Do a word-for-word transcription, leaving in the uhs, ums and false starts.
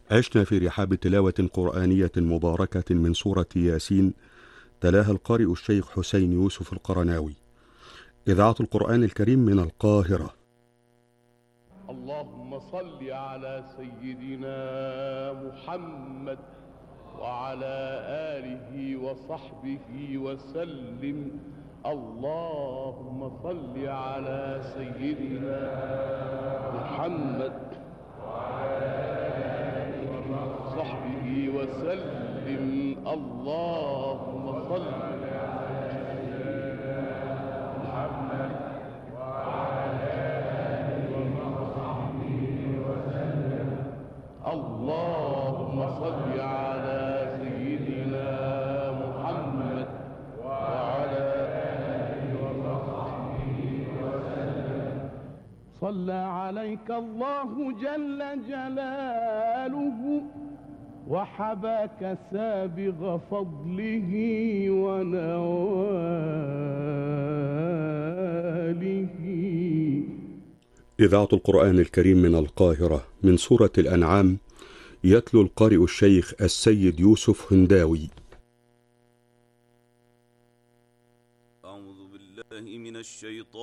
عشنا في رحاب تلاوة قرآنية مباركة من سورة ياسين، تلاها القارئ الشيخ حسين يوسف القرناوي. إذاعة القرآن الكريم من القاهرة. اللهم صل على سيدنا محمد وعلى آله وصحبه وسلم. اللهم صل على سيدنا محمد وعلى آله وصحبه وسلم. اللهم صل على سيدنا محمد وعلى آله وصحبه وسلم. اللهم صل على سيدنا محمد وعلى آله وصحبه وسلم. صلى عليك الله جل جلاله وحباك سابغ فضله ونواله. إذاعة القرآن الكريم من القاهرة من سورة الأنعام، يتلو القارئ الشيخ السيد يوسف هنداوي. أعوذ بالله من الشيطان